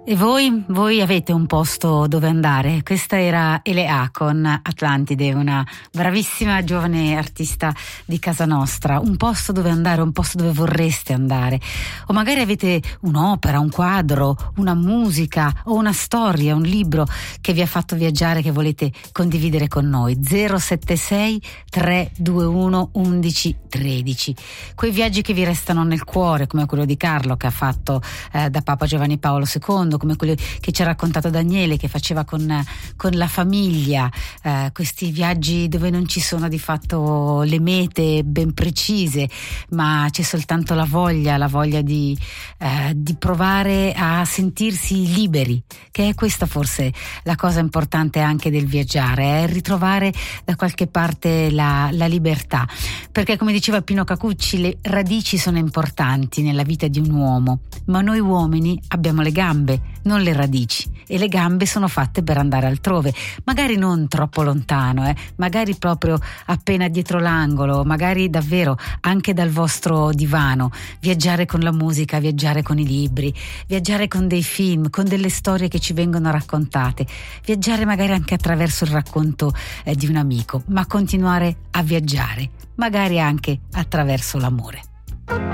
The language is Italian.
E voi avete un posto dove andare? Questa era Elea con Atlantide, una bravissima giovane artista di casa nostra. Un posto dove andare, un posto dove vorreste andare. O magari avete un'opera, un quadro, una musica o una storia, un libro che vi ha fatto viaggiare, che volete condividere con noi. 076 321 11 13. Quei viaggi che vi restano nel cuore, come quello di Carlo che ha fatto da Papa Giovanni Paolo II, come quello che ci ha raccontato Daniele, che faceva con la famiglia, questi viaggi dove non ci sono di fatto le mete ben precise, ma c'è soltanto la voglia di provare a sentirsi liberi, che è questa forse la cosa importante anche del viaggiare, è ritrovare da qualche parte la libertà, perché come diceva Pino Cacucci, le radici sono importanti nella vita di un uomo, ma noi uomini abbiamo le gambe, non le radici, e le gambe sono fatte per andare altrove, magari non troppo lontano, magari proprio appena dietro l'angolo, magari davvero anche dal vostro divano, viaggiare con la musica, viaggiare con i libri, viaggiare con dei film, con delle storie che ci vengono raccontate, viaggiare magari anche attraverso il racconto di un amico, ma continuare a viaggiare, magari anche attraverso l'amore.